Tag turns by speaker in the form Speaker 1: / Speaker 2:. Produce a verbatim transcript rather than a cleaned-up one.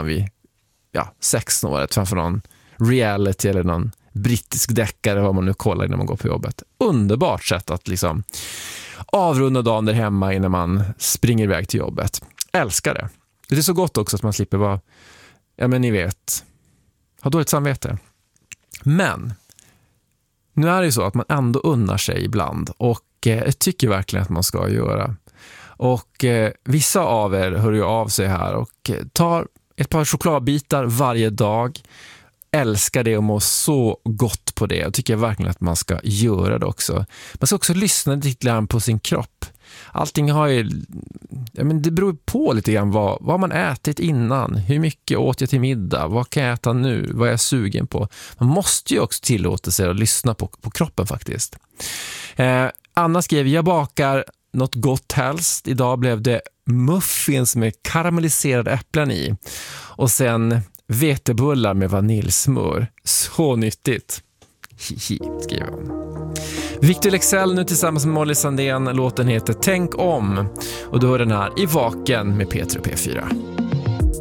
Speaker 1: vid ja, sexton-året framför någon reality eller någon brittisk deckare, vad man nu kollar innan man går på jobbet. Underbart sätt att liksom avrunda dagen där hemma innan man springer iväg till jobbet. Älskar det. Det är så gott också att man slipper vara, ja men ni vet, ha dåligt samvete. Men nu är det ju så att man ändå unnar sig ibland, och eh, jag tycker verkligen att man ska göra. Och eh, vissa av er hör ju av sig här och eh, tar ett par chokladbitar varje dag. Älskar det och mår så gott på det. Jag tycker verkligen att man ska göra det också. Man ska också lyssna lite grann på sin kropp. Allting har ju, ja men det beror på lite grann vad, vad man ätit innan. Hur mycket åt jag till middag? Vad kan jag äta nu? Vad är jag sugen på? Man måste ju också tillåta sig att lyssna på, på kroppen faktiskt. Eh, Anna skrev, jag bakar något gott helst. Idag blev det muffins med karamelliserade äpplen i. Och sen vetebullar med vaniljsmör. Så nyttigt. Hihi, skriver hon. Victor Lexell nu tillsammans med Molly Sandén. Låten heter Tänk om. Och då är den här i Vaken med P tre och P fyra.